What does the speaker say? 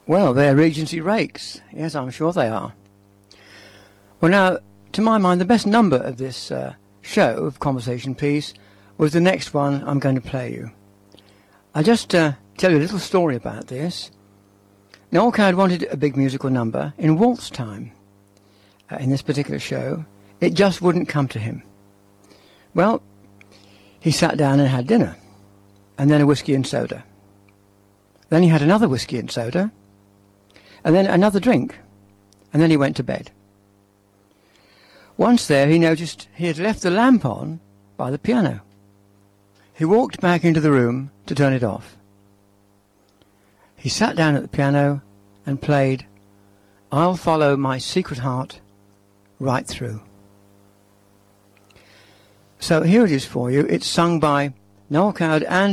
Well, they're Regency rakes. Yes, I'm sure they are. Well, now, to my mind, the best number of this show of Conversation Piece was the next one I'm going to play you. I'll just tell you a little story about this. Noel Coward wanted a big musical number in waltz time in this particular show. It just wouldn't come to him. Well, he sat down and had dinner, and then a whiskey and soda. Then he had another whiskey and soda, and then another drink, and then he went to bed. Once there, he noticed he had left the lamp on by the piano. He walked back into the room to turn it off. He sat down at the piano and played "I'll Follow My Secret Heart" right through. So here it is for you. It's sung by Noel Coward and